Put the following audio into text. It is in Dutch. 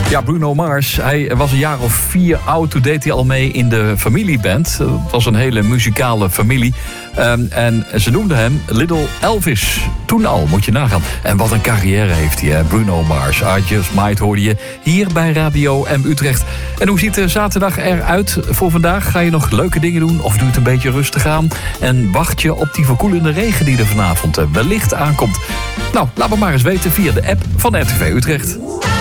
Ja, Bruno Mars, hij was een jaar of 4 oud. Toen deed hij al mee in de familieband. Het was een hele muzikale familie. En ze noemden hem Little Elvis. Toen al, moet je nagaan. En wat een carrière heeft hij, hè? Bruno Mars. I Just Might hoorde je hier bij Radio M Utrecht. En hoe ziet de zaterdag eruit voor vandaag? Ga je nog leuke dingen doen of doe je het een beetje rustig aan? En wacht je op die verkoelende regen die er vanavond wellicht aankomt? Nou, laat me maar eens weten via de app van RTV Utrecht.